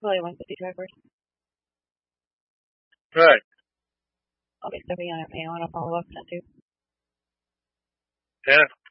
Probably 150 trackers. Right. I'll be stepping on it. I want to follow up on that too. Yeah.